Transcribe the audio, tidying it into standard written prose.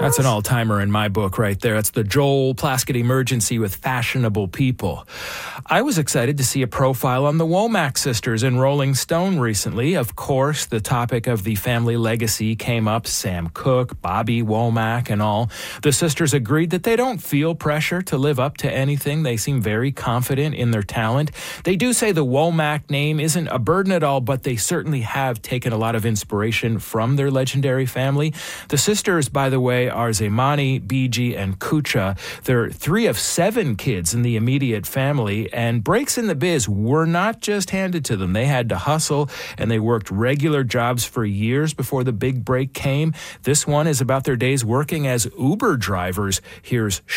That's an all-timer in my book right there. It's the Joel Plaskett Emergency with Fashionable People. I was excited to see a profile on the Womack sisters in Rolling Stone recently. Of course, the topic of the family legacy came up. Sam Cooke, Bobby Womack, and all. The sisters agreed that they don't feel pressure to live up to anything. They seem very confident in their talent. They do say the Womack name isn't a burden at all, but they certainly have taken a lot of inspiration from their legendary family. The sisters, by the way, are Zaimani, Biji, and Kucha. They're 3 of 7 kids in the immediate family, and breaks in the biz were not just handed to them. They had to hustle, and they worked regular jobs for years before the big break came. This one is about their days working as Uber drivers. Here's